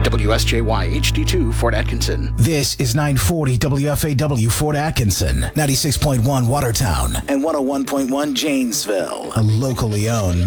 WSJY HD2 Fort Atkinson. This is 940 WFAW Fort Atkinson, 96.1 Watertown, and 101.1 Janesville. A locally owned